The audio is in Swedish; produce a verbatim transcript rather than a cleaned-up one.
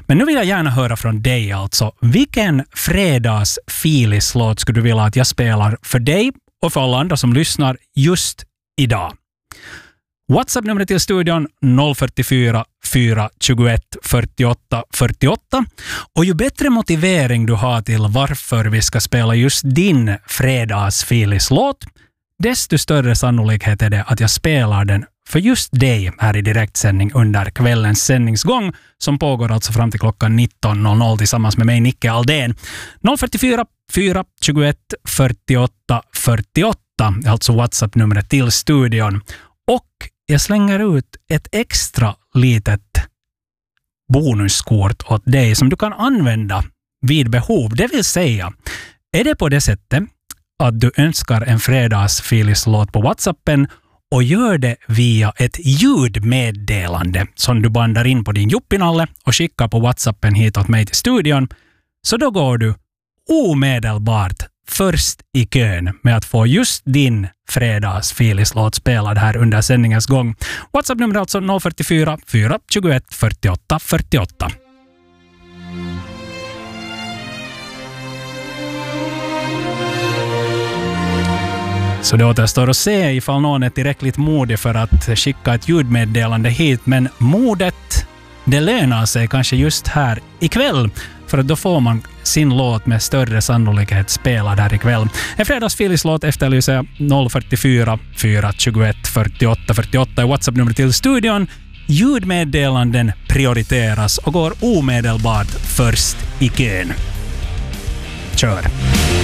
Men nu vill jag gärna höra från dig alltså. Vilken fredags Filis-låt skulle du vilja att jag spelar för dig och för alla andra som lyssnar just idag? WhatsApp-numret till studion noll fyra fyra fyra två ett fyrtioåtta fyrtioåtta. Och ju bättre motivering du har till varför vi ska spela just din fredags Filis-låt, desto större sannolikhet är det att jag spelar den för just dig här i direktsändning under kvällens sändningsgång som pågår alltså fram till klockan nitton noll noll tillsammans med mig, Nicke Aldén. noll fyra fyra fyra två ett fyrtioåtta fyrtioåtta, alltså WhatsApp-numret till studion. Och jag slänger ut ett extra litet bonuskort åt dig som du kan använda vid behov. Det vill säga, är det på det sättet att du önskar en fredags Filis-låt på WhatsAppen och gör det via ett ljudmeddelande som du bandar in på din juppinalle och skickar på WhatsAppen hit åt mig till studion, så då går du omedelbart först i kön med att få just din fredags Filis-låt spelad här under sändningens gång. WhatsApp-nummer alltså noll fyra fyra fyra två ett fyrtioåtta fyrtioåtta. Så det återstår att se ifall någon är tillräckligt modig för att skicka ett ljudmeddelande hit. Men modet, det lönar sig kanske just här ikväll. För att då får man sin låt med större sannolikhet spelad här ikväll. En fredags Filis-låt efterlyser jag noll fyra fyra fyra två ett fyrtioåtta fyrtioåtta i WhatsApp-nummer till studion. Ljudmeddelanden prioriteras och går omedelbart först i kön. Kör!